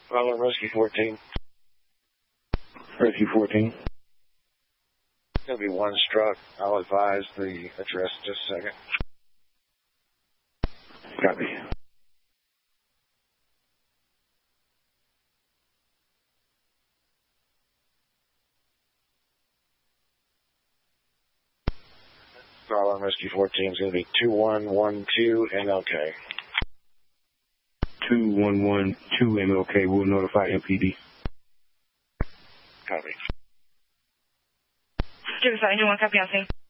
Follow Rescue 14. Rescue 14. Going to be one struck. I'll advise the address in just a second. Copy. Follow Rescue 14 is going to be 2112 MLK. 2112 MLK. We'll notify MPD. Copy. Engine 1, copy on scene.